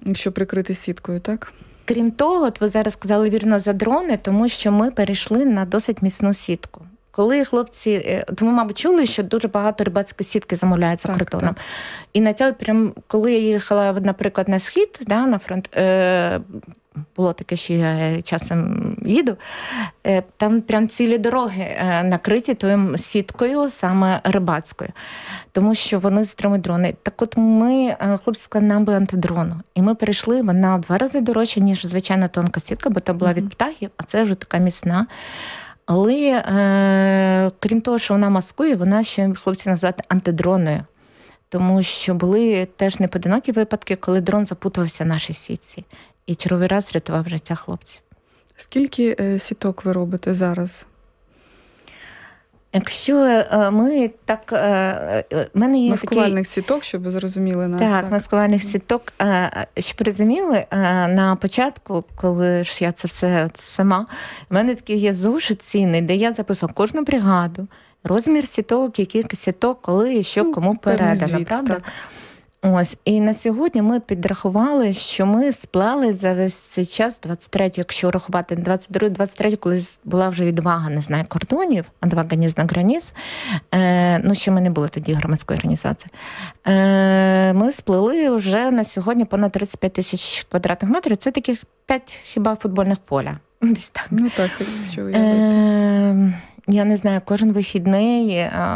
Щоб прикрити сіткою, так? Крім того, от ви зараз сказали вірно за дрони, тому що ми перейшли на досить міцну сітку. Коли хлопці, ви, мабуть, чули, що дуже багато рибацької сітки замовляють за кордоном. Так. І на це, прям, коли я їхала, наприклад, на схід, да, на фронт, було таке, що я часом їду, там прям цілі дороги накриті тою сіткою, саме рибацькою, тому що вони стримують дрони. Так от ми, хлопці сказали, нам би антидрону. І ми перейшли, вона в 2 рази дорожча, ніж звичайна тонка сітка, бо та була від птахів, а це вже така міцна. Але крім того, що вона маскує, вона ще, хлопці, називають антидроною. Тому що були теж непоодинокі випадки, коли дрон запутувався в нашій сітці. І черговий раз рятував життя хлопців. Скільки сіток ви робите зараз? Якщо ми так... в мене є маскувальних сіток, щоб ви зрозуміли нас. Так, маскувальних сіток. Щоб розуміли, на початку, коли ж я це все сама, в мене такий є зошит цінний, де я записала кожну бригаду, розмір сіток, які сіток, коли і що кому передано, правда? Так. Ось, і на сьогодні ми підрахували, що ми сплели за весь цей час, 23, якщо рахувати, 22-23, коли була вже відвага, не знаю, кордонів, відвага не знаю, границь, ще ми не були тоді громадської організації, ми сплели вже на сьогодні понад 35 тисяч квадратних метрів, це таких 5 хіба футбольних поля. Десь так. Ну так, що уявити. Я не знаю, кожен вихідний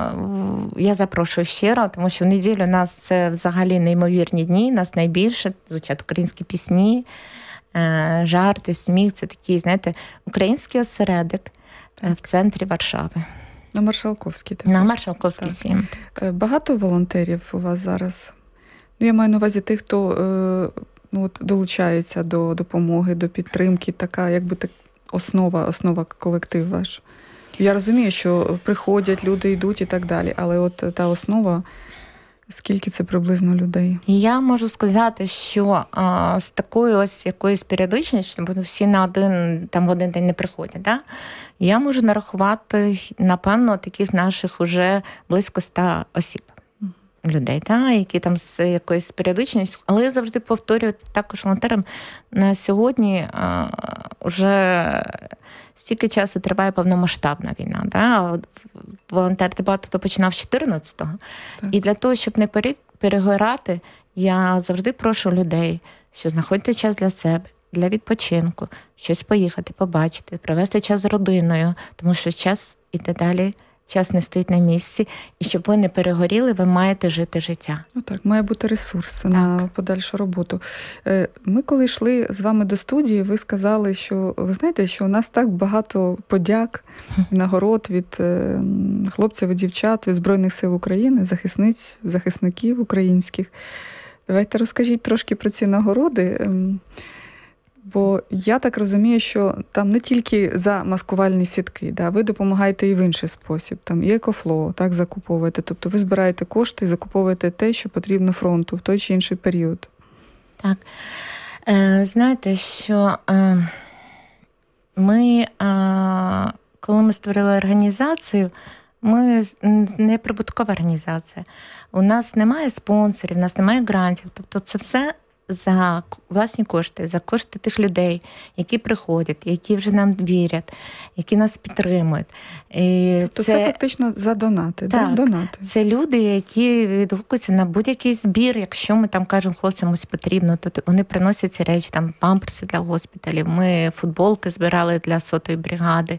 я запрошую щиро, тому що в неділю у нас це взагалі неймовірні дні, нас найбільше, звучать українські пісні, жарти, сміх, це такий, знаєте, український осередок в центрі Варшави. На Маршалковській. На Маршалковській 7. Багато волонтерів у вас зараз? Я маю на увазі тих, хто долучається до допомоги, до підтримки, така, якби так, основа колектив ваш. Я розумію, що приходять, люди йдуть і так далі, але от та основа, скільки це приблизно людей? Я можу сказати, що з такою ось якоюсь періодичністю, бо всі в один день не приходять, да? Я можу нарахувати, напевно, таких наших уже близько 100 осіб. Людей, які там з якоюсь періодичністю. Але я завжди повторюю також волонтерам, на сьогодні вже стільки часу триває повномасштабна війна. Да? Волонтерити багато хто починав з 14-го. І для того, щоб не перегорати, я завжди прошу людей, що знаходьте час для себе, для відпочинку, щось поїхати, побачити, провести час з родиною, тому що час іде далі. Час не стоїть на місці, і щоб ви не перегоріли, ви маєте жити життя. Так, має бути ресурс на подальшу роботу. Ми коли йшли з вами до студії, ви сказали, що ви знаєте, що у нас так багато подяк, нагород від хлопців і дівчат, від Збройних сил України, захисниць, захисників українських. Давайте розкажіть трошки про ці нагороди. Бо я так розумію, що там не тільки за маскувальні сітки, да, ви допомагаєте і в інший спосіб. Там і екофло, так, закуповуєте. Тобто ви збираєте кошти і закуповуєте те, що потрібно фронту в той чи інший період. Так. Знаєте, що ми, коли ми створили організацію, ми не прибуткова організація. У нас немає спонсорів, у нас немає грантів. Тобто це все за власні кошти, за кошти тих людей, які приходять, які вже нам вірять, які нас підтримують. Тобто це фактично за донати, так? Донати. Це люди, які відгукуються на будь-який збір, якщо ми там кажемо, хлопцям ось потрібно, то вони приносять ці речі, там памперси для госпіталів, ми футболки збирали для 100-ї бригади,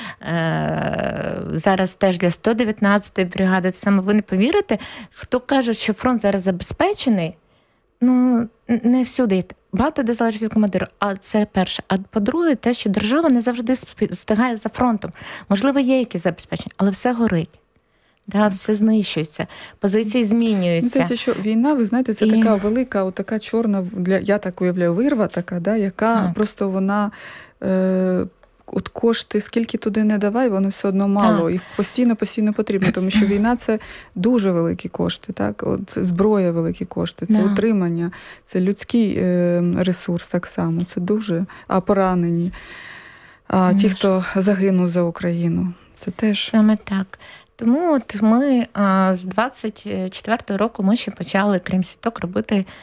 зараз теж для 119-ї бригади. Саме ви не повірите, хто каже, що фронт зараз забезпечений, не всюди. Багато де залежить від командира. А це перше. А по-друге, те, що держава не завжди встигає за фронтом. Можливо, є якісь забезпечення, але все горить. Да, все знищується. Позиції змінюються. Це, що війна, ви знаєте, це така велика, така чорна, я так уявляю, вирва така, да, яка просто вона... От кошти, скільки туди не давай, воно все одно мало. Їх постійно потрібно, тому що війна – це дуже великі кошти. Так? От зброя – великі кошти, це утримання, це людський ресурс так само, це дуже, а поранені, ті, хто загинув за Україну, це теж. Саме так. Тому от ми з 24-го року ми ще почали, крім сіток, робити